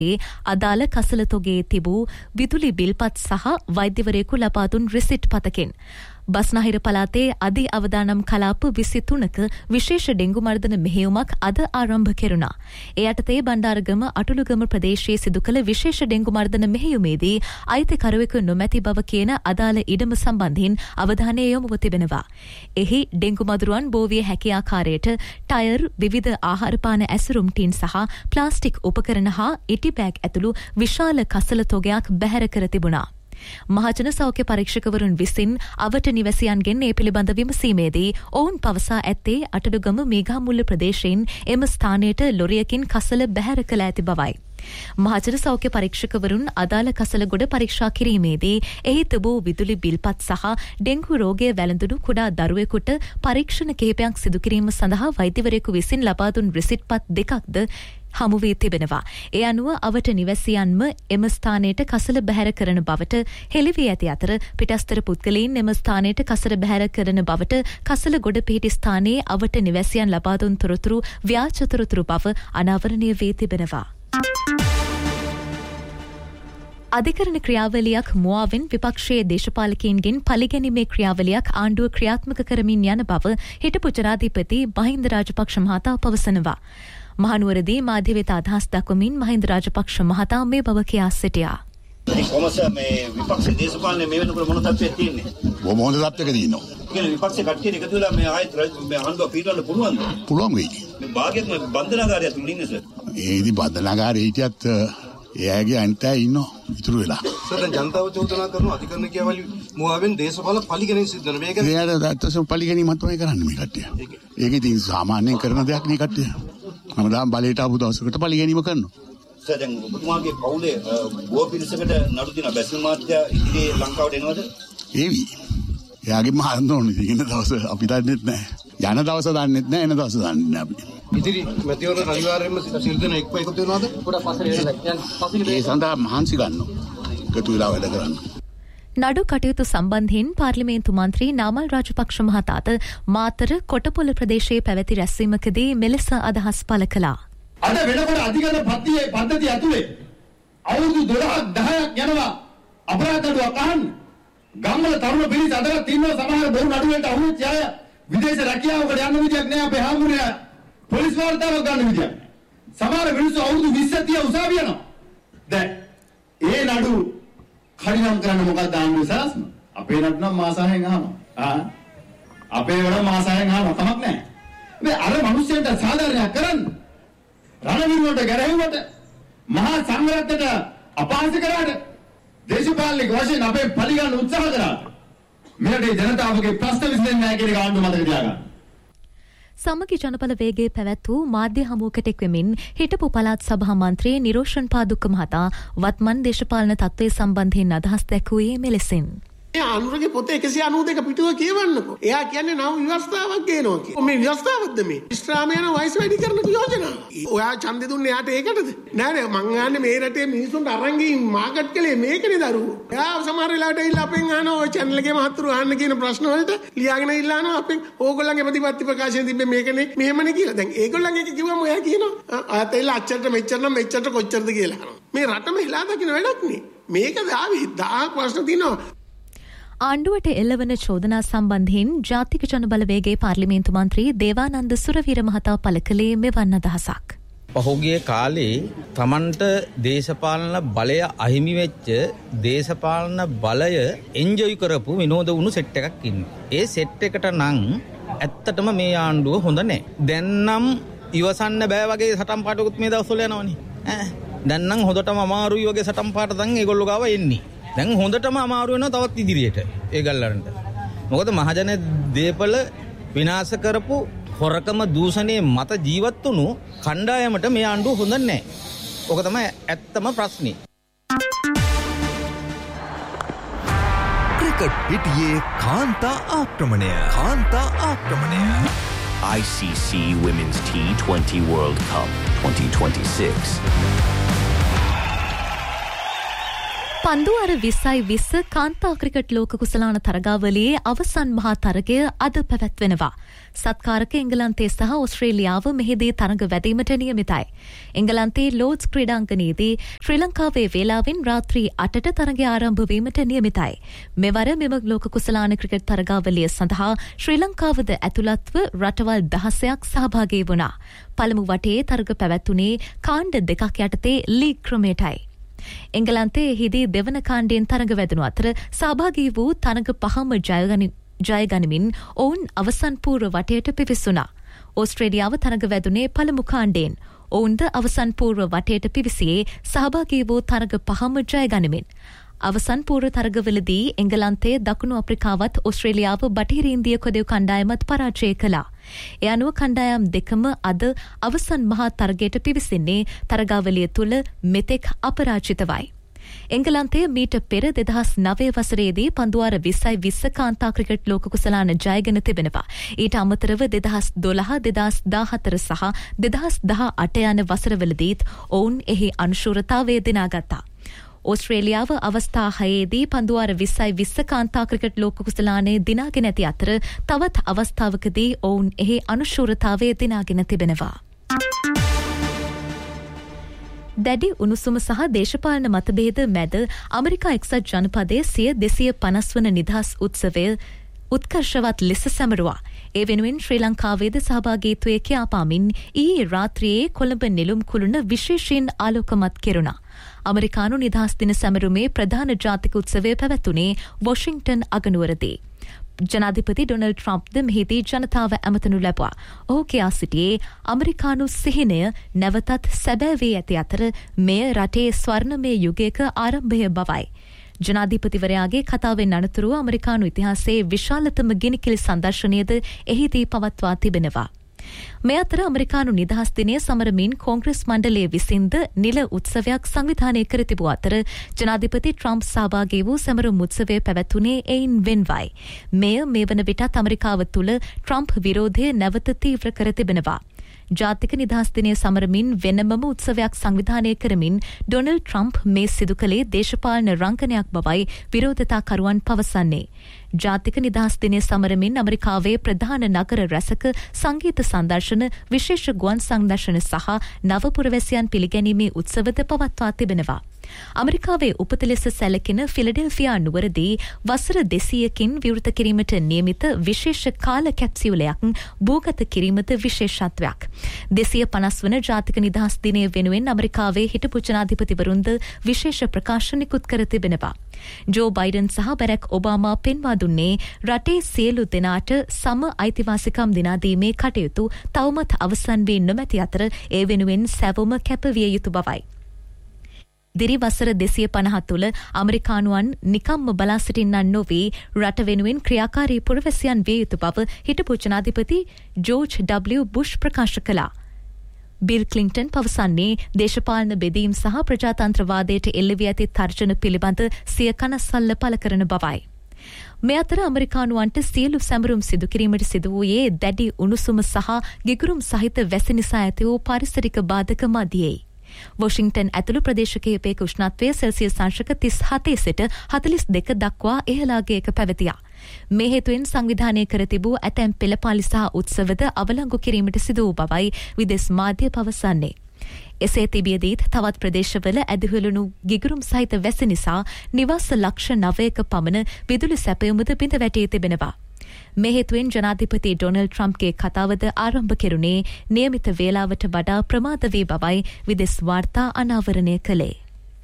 අදාළ කසලතොගේ තිබූ විදුලි බිල්පත් සහ වෛද්‍යවරයෙකු ලබා දුන් රිසිට් පතකින් බස්නාහිර පළාතේ අධි අවදානම් කලාප 23ක විශේෂ ඩෙංගු මර්ධන මෙහෙයුමක් අද ආරම්භ කෙරුණා. ඒ යටතේ බණ්ඩාරගම අටුළුගම ප්‍රදේශයේ සිදු කළ විශේෂ ඩෙංගු මර්ධන මෙහෙයුමේදී අයිතිකරුවෙකු නොමැති බව කියන අදාළ ඉඩම සම්බන්ධයෙන් අවධානය යොමුව තිබෙනවා. එහි ඩෙංගු මදුරුවන් බෝවිය හැකි ආකාරයට ටයර්, විවිධ ආහාරපාන ඇසුරුම් ටින් සහ ප්ලාස්ටික් උපකරණ හා ඉටි බෑග් ඇතුළු විශාල කසල තොගයක් බැහැර කර තිබුණා. මහජන සෞඛ්‍ය පරීක්ෂකවරුන් විසින් අවට නිවැසියන්ගෙන් මේ පිළිබඳ විමසීමේදී ඔවුන් පවසා ඇත්තේ අටඩුගම මේඝාමුල්ල ප්‍රදේශයෙන් එම ස්ථානයට ලොරියකින් කසල බැහැර කළ ඇති බවයි. මහජන සෞඛ්‍ය පරීක්ෂකවරුන් අදාළ කසල ගොඩ පරීක්ෂා කිරීමේදී එහි තිබූ විදුලි බිල්පත් සහ ඩෙංගු රෝගය වැළඳුණු කුඩා දරුවෙකුට පරීක්ෂණ කිහිපයක් සිදු කිරීම සඳහා වෛද්‍යවරයෙකු විසින් ලබා දුන් රිසිට්පත් දෙකක්ද හමු වී තිබෙනවා. ඒ අනුව අවට නිවැසියන්ම එම ස්ථානයට කසල බැහැර කරන බවට හෙළි වී ඇති අතර පිටස්තර පුද්ගලයින් එම ස්ථානයට කසල බැහැර කරන බවට කසල ගොඩ පිහිටි ස්ථානයේ අවට නිවැසියන් ලබා දුන් තොරතුරු ව්‍යාජ තොරතුරු බව අනාවරණය වී තිබෙනවා. අධිකරණ ක්‍රියාවලියක් මුවාවෙන් විපක්ෂයේ දේශපාලකයින්ගෙන් පලිගැනීමේ ක්‍රියාවලියක් ආණ්ඩුව ක්‍රියාත්මක කරමින් යන බව හිටපු ජනාධිපති මහින්ද රාජපක්ෂ මහතා පවසනවා. මහනුවරදී මාධ්‍ය වෙත අදහස් දක්වමින් මහින්ද රාජපක්ෂ මහතා මේ බව කියා සිටියා. කොහොමද මේ විපක්ෂ දේශපාලනේ මේ වෙනකොට මොන තත්ත්වයක් තියෙන්නේ? මොන තත්ත්වයක තියෙනවා? කියන්නේ විපක්ෂ කට්ටිය එකතු වෙලා මේ ආයත මේ ආණ්ඩුව පිටවන්න පුළුවන්ද? පුළුවන් වෙයි. මේ භාග්‍යත්ම බන්ධනාගාරයක් තුල ඉන්නේ සර්. ඒදි බන්ධනාගාරයේ හිටියත් එයාගේ අන්තය ඉන්නෝ ඉතුරු වෙලා. සර් දැන් ජනතාව චෝදනා කරන අධිකරණ කියවලු මුවාවෙන් දේශපාල පරිගණන සිද්ධ වෙන මේක. එයාට දැත්තසම් පරිගණීමක් තමයි කරන්නේ මේ කට්ටිය. ඒක ඉතින් සාමාන්‍යයෙන් කරන දෙයක් නේ කට්ටිය. හැමදාම බලයට ආපු දවසකට පරිගණීම කරනවා. සර් දැන් ඔබතුමාගේ පවුලේ ගෝපිරිසකට නඩු දින බැසිල් මාත්‍යා ඉදිරියේ ලංකාවට එනවද? ඒවි. එයාගේ මහන්න ඕනේ. ඉන්න දවස අපි දන්නෙත් නැහැ. යන දවස දන්නෙත් නැහැ, එන දවස දන්නෙත් නැහැ අපි. ඉතිරි මැතිවරණ අනිවාර්යයෙන්ම සිල්දෙන එක්ව එකතු වෙනවද? පොඩක් පස්සේ ඒ සඳහා මහන්සි ගන්නවා. එකතු වෙලා වැඩ කරන්න. නඩු කටයුතු සම්බන්ධයෙන් පාර්ලිමේන්තු මන්ත්‍රී නාමල් රාජපක්ෂ මහතාට මාතර කොටපොළ ප්‍රදේශයේ පැවති රැස්වීමකදී මෙලෙස අදහස් පළ කළා. අද වෙනකොට අධිකරණ පද්ධතිය ඇතුලේ අවුරුදු 12ක් 10ක් යනවා අපරාධ නඩුවක් අහන්න. ගම්වල තරුණ පිරිස අදට තින්නෝ සමහර බොරු නඩු වලට අහුවෙච්ච අය විදේශ රැකියාවකට යන්න විදියක් නෑ. අපේ හාමුදුරුවෝ පොලිස් වාර්තාවක් ගන්න විදියක්. සමහර මිනිස්සු අවුරුදු 20 30 උසාවි යනවා. දැන් ඒ නඩු කඩිනම් කරන්න මොකක්ද ආණ්ඩුවේ සාස්ම? අපේ නඩු නම් මාසයෙන් අහනවා. අපේ වල මාසයෙන් අහනවා කමක් නෑ. මේ අර මිනිස්සුන්ට සාධාරණයක් කරන්න. රණවිරුවට ගැරහෙව්වට මහා සංඝරත්නයට අපහාස කරාට දේශපාලනික වශයෙන් අපේ පරිගණන උත්සාහ කරා. මෙරටේ ජනතාවගේ ප්‍රශ්න විසඳෙන්නේ නැහැ කියන එක ආණ්ඩුව මතක තියාගන්න. සමගි ජනපල වේගයේ පැවැත් වූ මාධ්‍ය හමුවකට එක්වෙමින් හිටපු පළාත් සභා මන්ත්‍රී නිරෝෂන් පාදුක්ක මහතා වත්මන් දේශපාලන තත්ත්වය සම්බන්ධයෙන් අදහස් දැක්වුවේ මෙලෙසින්. අනුරගේ පොතේ 192 පිටුව කියවන්නකෝ. එයා කියන්නේ නව ව්‍යවස්ථාවක් ගේනවා කියලා. මේ ව්‍යවස්ථාවක්ද මේ? ඉස්ලාම යන වයස වැඩි කරන යෝජනාව. ඔයා ඡන්දෙ දුන්නේ එයාට ඒකටද? නෑ නෑ මං අහන්නේ මේ රටේ මිනිස්සුන්ට අරන් ගිහින් මාකට් කලේ මේකනේ දරුවෝ. එයා සමහර වෙලාවට ඇවිල්ලා අපෙන් අහනවා ඔය channel එකේ මහත්තුරු අහන්න කියන ප්‍රශ්න වලට ලියාගෙන ඉල්ලනවා අපෙන් ඕගොල්ලන්ගේ ප්‍රතිපත්ති ප්‍රකාශයෙන් තිබ්බේ මේකනේ මෙහෙමනේ කියලා. දැන් ඒගොල්ලන්ගේ කිව්වම ඔයා කියනවා ආත් ඇවිල්ලා අච්චරට මෙච්චර නම් මෙච්චරට කොච්චරද කියලා අහනවා. මේ රටම හිලා දකින්න වැඩක් නේ. මේකද ආවේ 1000 ප්‍රශ්න තියෙනවා. ආණ්ඩුවට එල්ලවන චෝදනා සම්බන්ධයෙන් ජාතික ජනබලවේගයේ පාර්ලිමේන්තු මන්ත්‍රී දේවානන්ද සුරවීර මහතා පළ කළේ මෙවන් අදහසක්. පහුගිය කාලේ තමන්ට දේශපාලන බලය අහිමි වෙච්ච දේශපාලන බලය එන්ජොයි කරපු විනෝද වුණු සෙට් එකක් ඉන්නේ. ඒ සෙට් එකට නම් ඇත්තටම මේ ආණ්ඩුව හොඳ නැහැ. දැන් නම් ඉවසන්න බෑ වගේ සටන් පාටකුත් මේ දවස්වල යනවනේ. දැන් නම් හොඳටම අමාරුයි වගේ සටන් පාට දැන් ඒගොල්ලෝ ගාව එන්නේ. දැන් හොඳටම අමාරු වෙනවා තවත් ඉදිරියට ඒ ගල්ලන්ට. මොකද මහජන දේපල විනාශ කරපු හොරකම දූෂණයේ මත ජීවත් වුණු කණ්ඩායමට මේ ආණ්ඩුව හොඳ නැහැ. ඔක තමයි ඇත්තම ප්‍රශ්නේ. ක්‍රිකට් පිටියේ කාන්තා ආක්‍රමණය. ICC Women's T20 World Cup 2026. පන්දුවර 2020 කාන්තා ක්‍රිකට් ලෝක කුසලාන තරගාවලියේ අවසන් මහා තරගය අද පැවැත්වෙනවා. සත්කාරක එංගලන්තය සහ ඕස්ට්‍රේලියාව මෙහිදී තරග වැදීමට නියමිතයි. එංගලන්තයේ ලෝඩ්ස් ක්‍රීඩාංගණයේදී ශ්‍රී ලංකාවේ වේලාවෙන් රාත්‍රී 8ට තරගය ආරම්භ වීමට නියමිතයි. මෙවර මෙම ලෝක කුසලාන ක්‍රිකට් තරගාවලිය සඳහා ශ්‍රී ලංකාවද ඇතුළත්ව රටවල් 16ක් සහභාගී වුණා. පළමු වටේ තරග පැවැත්වුණේ කාණ්ඩ දෙකක් යටතේ ලීග් ක්‍රමයටයි. එංගලන්තයේ එහිදී දෙවන කාණ්ඩයෙන් තරග වැදුණු අතර සහභාගී වූ තරග පහම ජයගනිමින් ඔවුන් අවසන් පූර්ව වටයට පිවිසුණා. ඕස්ට්‍රේලියාව තරග වැදුනේ පළමු කාණ්ඩයෙන්. ඔවුන්ද අවසන් පූර්ව වටයට පිවිසියේ සහභාගී වූ තරග පහම ජයගනිමින්. අවසන් පූර්ව තරගවලදී එංගලන්තයේ දකුණු අප්‍රිකාවත් ඕස්ට්‍රේලියාව බටහිර ඉන්දිය කොදෙව් කණ්ඩායමත් පරාජය කළා. ඒ අනුව කණ්ඩායම් දෙකම අද අවසන් මහා තරගයට පිවිසෙන්නේ තරගාවලිය තුළ මෙතෙක් අපරාජිතවයි. එංගලන්තයේ මීට පෙර 2009 වසරේදී පන්දුවාර 2020 කාන්තා ක්‍රිකට් ලෝක කුසලාන ජයගෙන තිබෙනවා. ඊට අමතරව 2012, 2014 සහ 2018 යන වසරවලදීත් ඔවුන් එහි අනුශූරතාවය දිනාගත්තා. ඕස්ට්‍රේලියාව අවස්ථා 6ේදී පන්දුවාර 2020 කාන්තා ක්‍රිකට් ලෝක කුසලානේ දිනාගෙන ඇති අතර තවත් අවස්ථාවකදී ඔවුන් එහි අනුශූරතාවය දිනාගෙන තිබෙනවා. දැඩි උණුසුම සහ දේශපාලන මතභේද මැද ඇමරිකා එක්සත් ජනපදයේ 250 වන නිදහස් උත්සවය උත්කර්ෂවත් ලෙස සැමරුවා. ඒ වෙනුවෙන් ශ්‍රී ලංකාවේද සහභාගීත්වයේ කියාපාමින් ඊයේ රාත්‍රියේ කොළඹ නෙළුම් කුළුණ විශේෂයෙන් ආලෝකමත් කෙරුණා. අමරිකානු නිදහස් දින සැමරුමේ ප්‍රධාන ජාතික උත්සවය පැවැත්වුණේ වොෂින්ටන් අගනුවරදී. ජනාධිපති ඩොනල්ඩ් ට්‍රම්ප්ද මෙහිදී ජනතාව ඇමතනු ලැබුවා. ඔහු කියා සිටියේ අමරිකානු සිහිනය නැවතත් සැබෑ වී ඇති අතර මෙය රටේ ස්වර්ණමය යුගයක ආරම්භය බවයි. ජනාධිපතිවරයාගේ කතාවෙන් අනතුරුව අමරිකානු ඉතිහාසයේ විශාලතම ගිනිකිලි සංදර්ශනයද එහිදී පවත්වා තිබෙනවා. මේ අතර අමරිකානු නිදහස් දිනය සමරමින් කොංග්‍රස් මණ්ඩලය විසින්ද නිල උත්සවයක් සංවිධානය කර තිබූ අතර ජනාධිපති ට්‍රම්ප් සහභාගී වූ සැමරුම් උත්සවය පැවැත්වුණේ එයින් වෙන්වයි. මෙය මේ වන විටත් අමරිකාව තුළ ට්‍රම්ප් විරෝධය නැවත තීව්‍ර කර තිබෙනවා. ජාතික නිදහස් දිනය සමරමින් වෙනමම උත්සවයක් සංවිධානය කරමින් ඩොනල්ඩ් ට්‍රම්ප් මේ සිදු කළේ දේශපාලන රංගනයක් බවයි විරෝධතාකරුවන් පවසන්නේ. ජාතික නිදහස් දිනය සමරමින් ඇමරිකාවේ ප්‍රධාන නගර රැසක සංගීත සංදර්ශන, විශේෂ ගුවන් සංදර්ශන සහ නව පුරවැසියන් පිළිගැනීමේ උත්සවද පවත්වා තිබෙනවා. ඇමරිකාවේ උපත ලෙස සැලකෙන ෆිලඩෙල්ෆියා නුවරදී වසර 200කින් විවෘත කිරීමට නියමිත විශේෂ කාල කැප්සියුලයක් භූගත කිරීමද විශේෂත්වයක්. 250 වන ජාතික නිදහස් දිනය වෙනුවෙන් ඇමරිකාවේ හිටපු ජනාධිපතිවරුන්ද විශේෂ ප්‍රකාශ නිකුත් කර තිබෙනවා. ජෝ බයිඩන් සහ බැරක් ඔබාමා පෙන්වා දුන්නේ රටේ සියලු දෙනාට සම අයිතිවාසිකම් දිනාදීමේ කටයුතු තවමත් අවසන් වී නොමැති අතර ඒ වෙනුවෙන් සැවොම කැපවිය යුතු බවයි. දිරි වසර 250 තුළ අමරිකානුවන් නිකම්ම බලා සිටින්නන් නොවී රට වෙනුවෙන් ක්‍රියාකාරී පුරවැසියන් විය යුතු බව හිටපු ජනාධිපති ජෝර්ජ් ඩබ්ලිව් බුෂ් ප්‍රකාශ කළා. බිල් ක්ලින්ටන් පවසන්නේ දේශපාලන බෙදීම් සහ ප්‍රජාතන්ත්‍රවාදයට එල්ලවී ඇති තර්ජන පිළිබඳ සිය කනස්සල්ල පළ කරන බවයි. මේ අතර අමරිකානුවන්ට සියලු සැමරුම් සිදු කිරීමට සිදු වූයේ දැඩි උණුසුම සහ ගිගුරුම් සහිත වැසි නිසා ඇති වූ පාරිසරික බාධක මැදියේ. වොෂින්ටන් ඇතුළු ප්‍රදේශ කිහිපයක උෂ්ණත්වය සෙල්සියස් අංශක 37 සිට 42 දක්වා ඉහළාගයක පැවතියා. මේ හේතුවෙන් සංවිධානය කර තිබූ ඇතැම් පෙළපාලි සහ උත්සවද අවලංගු කිරීමට සිදු වූ බවයි විදෙස් මාධ්‍ය පවසන්නේ. එසේ තිබියදීත් තවත් ප්‍රදේශවල ඇදහිලුණු ගිගුරුම් සහිත වැසි නිසා නිවාස ලක්ෂ 9ක පමණ විදුලි සැපයුමද බිඳ වැටී තිබෙනවා. මේ හේතුවෙන් ජනාධිපති ඩොනල්ඩ් ට්‍රම්ප්ගේ කතාවද ආරම්භ කෙරුණේ නියමිත වේලාවට වඩා ප්‍රමාද වී බවයි විදෙස් වාර්තා අනාවරණය කළේ.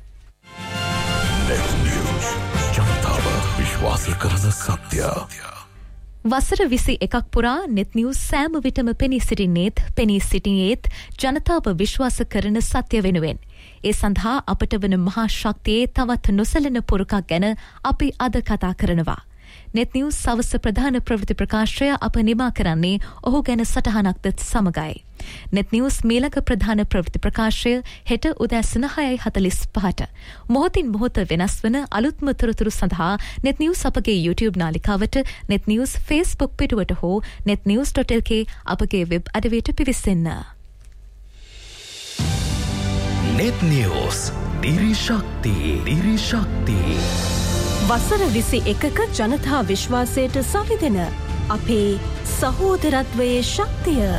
ජනතාව විශ්වාස කරන සත්‍ය. වසර 21ක් පුරා නෙත් නිවුස් සෑම විටම පෙනී සිටින්නේත් ජනතාව විශ්වාස කරන සත්‍ය වෙනුවෙන්. ඒ සඳහා අපට වන මහා ශක්තියේ තවත් නොසැලෙන පුරුකක් ගැන අපි අද කතා කරනවා. නෙත් නිවුස් සවස ප්‍රධාන ප්‍රවෘත්ති ප්‍රකාශය අප නිමා කරන්නේ ඔහු ගැන සටහනක්ද සමගයි. නෙත් නිවුස් මීළඟ ප්‍රධාන ප්‍රවෘත්ති ප්‍රකාශය හෙට උදෑසන 6:45ට. මොහොතින් මොහොත වෙනස් වන අලුත්ම තොරතුරු සඳහා නෙත් නිවුස් අපගේ YouTube නාලිකාවට, නෙත් නිවුස් Facebook පිටුවට හෝ netnews.lk අපගේ web අඩවියට පිවිසෙන්න. Net News Diri Shakti වසර 21ක ජනතා විශ්වාසයට සවිදෙන අපේ සහෝදරත්වයේ ශක්තිය.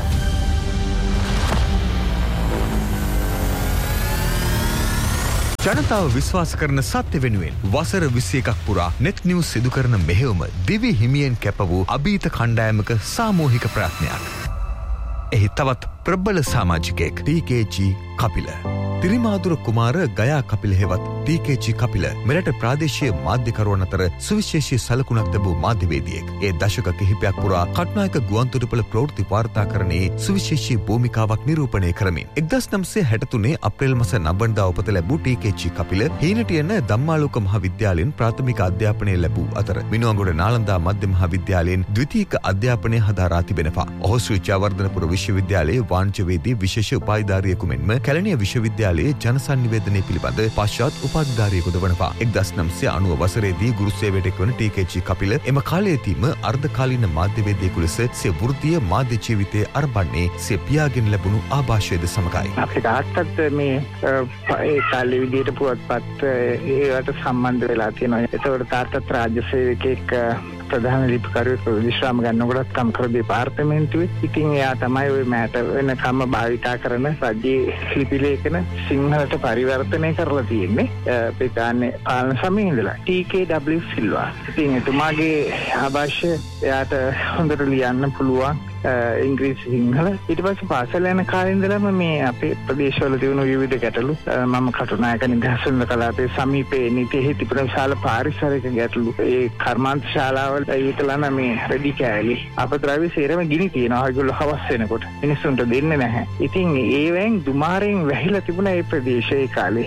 ජනතාව විශ්වාස කරන සත්‍ය වෙනුවෙන් වසර 21ක් පුරා net news සිදු කරන මෙහෙයුම දිවි හිමියෙන් කැප වූ අභීත කණ්ඩායමක සාමූහික ප්‍රයත්නයක්. එහි තවත් ප්‍රබල සමාජිකයෙක් TKG කපිල. තිරිමාදුර කුමාර ගයා කපිල හෙවත් TKG කපිල මෙරට ප්‍රාදේශීය මාධ්‍යකරුවන් අතර සුවිශේෂී සලකුණක් තිබූ මාධ්‍යවේදියෙක්. ඒ දශක කිහිපයක් පුරා කටුනායක ගුවන්තොටුපළ ප්‍රවෘත්ති වාර්තාකරණයේ සුවිශේෂී භූමිකාවක් නිරූපණය කරමින් 1963 අප්‍රේල් මාස 9 වෙනිදා උපත ලැබූ TKG කපිල හීනටියන ධම්මාලෝක මහාවිද්‍යාලයෙන් ප්‍රාථමික අධ්‍යාපනය ලැබූ අතර මිනුවන්ගොඩ නාලන්දා මධ්‍ය මහාවිද්‍යාලයෙන් ද්විතීයික අධ්‍යාපනය හදාරා තිබෙනවා. ඔහු ශ්‍රී ජයවර්ධනපුර විශ්වවිද්‍යාලයේ වාණිජ්‍යවේදී විශේෂ උපාධිධාරියෙකු මෙන්ම කැලණිය විශ්වවිද්‍යාලයේ ජනසන්නිවේදනය පිළිබඳ පශ්චාත් උපාධිධාරියෙකුද වනවා. 1990 වසරේදී ගුරු සේවයට එක්වන TKG කපිල එම කාලයේදීම අර්ධකාලීන මාධ්‍යවේදියෙකු ලෙස සිය වෘත්තීය මාධ්‍ය ජීවිතය ආරම්භන්නේ සිය පියාගෙන් ලැබුණු ආభాෂයද සමගයි. අපේ තාත්තත් මේ ඒ කාලේ විදිහට පුවත්පත් ඒවට සම්බන්ධ වෙලා තියෙනවා. ඒතකොට තාත්තත් රාජ්‍ය සේවකෙක් ප්‍රධාන ලිපිකරුවෙක් විශ්‍රාම ගන්නකොටත් කම් කර දෙපාර්තමේන්තුවේ. ඉතින් එයා තමයි ওই මෑට වෙනකම්ම භාවිතා කරන රජයේ ලිපි ලේඛන සිංහලට පරිවර්තනය කරලා තියෙන්නේ. පිටාන්නේ පාලන සමයේ ඉඳලා TKW සිල්වා. ඉතින් එතුමාගේ ආభాෂය එයාට හොඳට ලියන්න පුළුවන්. ඉංග්‍රීසි සිංහල. ඊට පස්සේ පාසල යන කාලේ ඉඳලම මේ අපේ ප්‍රදේශවල තිබුණු විවිධ ගැටලු මම කටුනායක නිදහස් කලාපයේ සමීපයේ නිතියෙහි තිබුණ විශාල පාරිසරික ගැටලු ඒ කර්මාන්ත ශාලාවල ඊටලම මේ රෙදි කෑලි අපද්‍රව්‍ය සේරම ගිනි තියනවා. ඒගොල්ලෝ හවස් වෙනකොට මිනිස්සුන්ට දෙන්නේ නැහැ. ඉතින් ඒවෙන් දුමාරෙන් වැහිලා තිබුණ ඒ ප්‍රදේශයේ කාලේ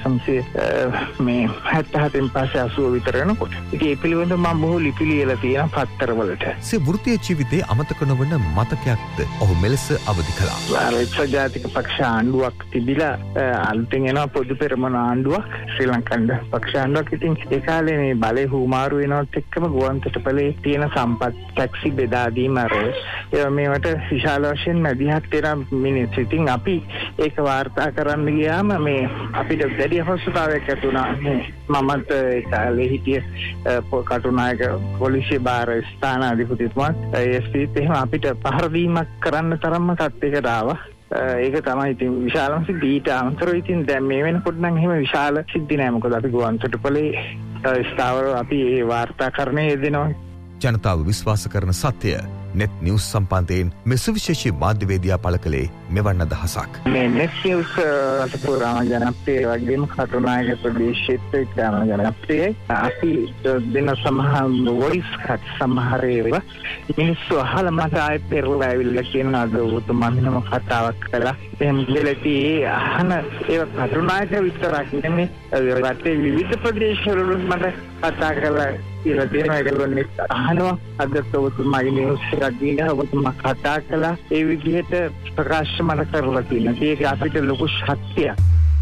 1900 මේ 77න් පස්සේ 80 විතර වෙනකොට. ඉතින් ඒ පිළිබඳව මම බොහෝ ලිපි ලියලා තියෙනවා පත්තරවලට. සිය වෘත්තීය ජීවිතයේ අමතක නොවන මතකයක්ද ඔහු මෙලෙස අවදි කළා. ජාතික පක්ෂ ආණ්ඩුවක් තිබිලා අලුතෙන් එනවා පොදු පෙරමුණ ආණ්ඩුවක් ශ්‍රී ලංකන්ද පක්ෂ ආණ්ඩුවක්. ඉතින් ඒ කාලේ මේ බලේ හුමාරු වෙනවත් එක්කම ගුවන්තොටුපළේ තියෙන සම්පත් ටැක්සි බෙදා දීම මේවට විශාල වශයෙන් මැදිහත් වෙන මිනිස්සු. ඉතින් අපි ඒක වාර්තා කරන්න ගියාම මේ අපිට දැඩි අපහසුතාවයක් ඇති වුණා. මමත් ඒ කාලේ හිටිය කටුනායක පොලිසිය භාර ස්ථානාධිපතිතුමා ASPත් එහෙම අපිට පහර දීමක් කරන්න තරම්ම තත්යකට ආවා. ඒක තමයි ඉතින් විශාලම සිද්ධි. ඊට අමතරව ඉතින් දැන් මේ වෙනකොට නම් එහෙම විශාල සිද්ධි නෑ. මොකද අපි ගුවන්තොටුපළේ ස්ථාවර අපි ඒ වාර්තාකරණය යෙදෙනවා. ජනතාව විශ්වාස කරන සත්‍ය net news සම්බන්ධයෙන් මේ සුවිශේෂී මාධ්‍යවේදියා පළ කළේ මෙවන් අදහසක්. මේ net news අතපුරාම ජනප්‍රිය වගේම කටුනායක ප්‍රදේශෙත් ඉතාම ජනප්‍රියයි. අපි දෙන සමහර voice cut සමහර ඒවා මිනිස්සු අහලා මට ආයෙත් පෙරලා ඇවිල්ලා කියනවා අද උතුමන් නම කතාවක් කළා. එහෙම දෙලටි අහන ඒවා කටුනායක විතරක් නෙමෙයි රටේ විවිධ ප්‍රදේශවල මට කතා කළා. කියලා දෙනවා. ඒගොල්ලෝ අහනවා අද ඔබතුමාගේ නිවුස් එකක් දීලා ඔබතුමා කතා කළා. ඒ විදිහට ප්‍රකාශ මත කරලා තියෙනවා. ඒක අපිට ලොකු ශක්තියක්.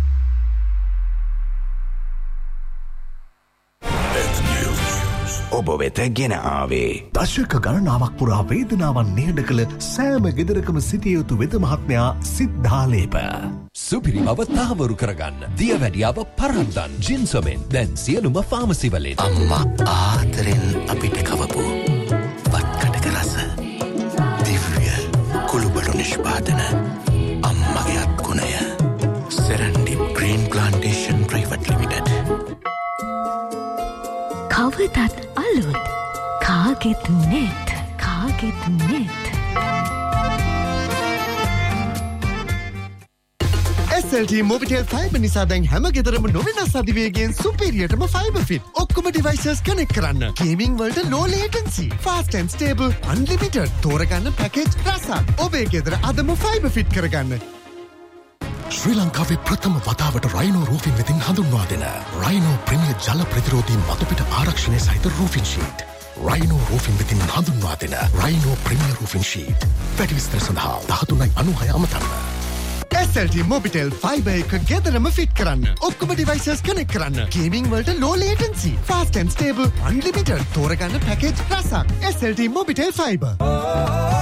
ඔබ වෙත ගෙන ආවේ දශක ගණනාවක් පුරා වේදනාවන් නිහඬ කළ සෑම ගෙදරකම සිටිය යුතු වෙද මහත්මයා සිද්ධාලේප. සුපිරි බව තහවුරු කරගන්න දියවැඩියාව පරද්දන් ජින්සොමෙන් දැන් සියලුම ෆාමසි වලින්. අම්මා ආදරෙන් අපිට කවපු වත්කඩක රස දිව්‍ය කුළුබඩු නිෂ්පාදන අම්මගේ අත්ගුණය Serendib green plantation private limited. කවදත් අලුත් කාගෙත් නෙත් කාගෙත් නෙත්. SLT Mobitel Fiber නිසා දැන් හැම ගෙදරම නොවෙනස් අධිවේගයෙන් සුපිරියටම ෆයිබර් ෆිට. ඔක්කොම ඩිවයිසස් කනෙක්ට් කරන්න. ගේමින් වලට low latency, fast and stable, unlimited. තෝරගන්න පැකේජ් රසක්. ඔබේ ගෙදර අදම ෆයිබර් ෆිට කරගන්න. ශ්‍රී ලංකාවේ ප්‍රථම වතාවට රයිනෝ රූෆින් වෙතින් හඳුන්වා දෙන රයිනෝ ප්‍රීමියර් ජල ප්‍රතිරෝධී මතුපිට ආරක්ෂණය සහිත රූෆින් ෂීට්. රයිනෝ රූෆින් වෙතින් හඳුන්වා දෙන රයිනෝ ප්‍රීමියර් රූෆින් ෂීට්. වැඩි විස්තර සඳහා 1396 අමතන්න. SLT Mobitel Fiber එක ගෙදරම ෆිට කරන්න. ඔක්කොම ඩිවයිසස් කනෙක්ට් කරන්න. ගේමින් වලට low latency, fast and stable, unlimited. තෝරගන්න පැකේජ් රසක්. SLT Mobitel Fiber.